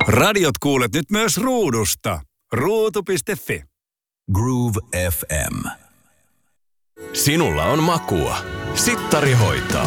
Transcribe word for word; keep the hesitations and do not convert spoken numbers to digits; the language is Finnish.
Radiot kuulet nyt myös ruudusta. ruutu piste fi. Groove F M. Sinulla on makua. Sittari hoitaa.